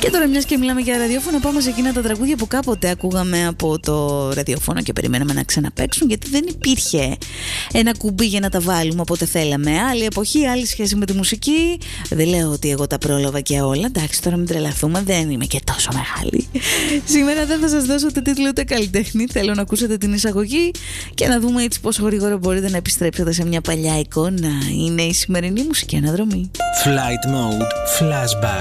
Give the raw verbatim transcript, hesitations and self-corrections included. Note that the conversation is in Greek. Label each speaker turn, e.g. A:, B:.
A: Και τώρα, μιας και μιλάμε για ραδιόφωνο, πάμε σε εκείνα τα τραγούδια που κάποτε ακούγαμε από το ραδιόφωνο και περιμέναμε να ξαναπαίξουν, γιατί δεν υπήρχε ένα κουμπί για να τα βάλουμε όποτε θέλαμε. Άλλη εποχή, άλλη σχέση με τη μουσική. Δεν λέω ότι εγώ τα πρόλαβα και όλα. Εντάξει, τώρα μην τρελαθούμε, δεν είμαι και τόσο μεγάλη. Σήμερα δεν θα σας δώσω ούτε τίτλο ούτε καλλιτέχνη. Θέλω να ακούσετε την εισαγωγή και να δούμε έτσι πόσο γρήγορα μπορείτε να επιστρέψετε σε μια παλιά εικόνα. Είναι η σημερινή μουσική αναδρομή.
B: Flight Mode Flashback.